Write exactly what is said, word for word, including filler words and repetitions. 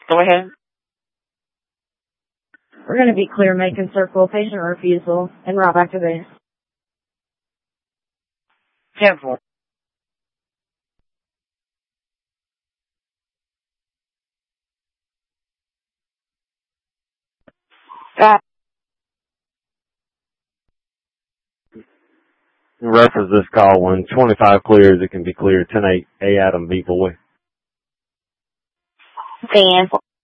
Go ahead. We're going to be clear, Macon Circle, patient refusal, and route back to base. ten four. Stop. In reference to this call, when twenty-five clears, it can be cleared. ten eight, A Adam, B boy. ten four.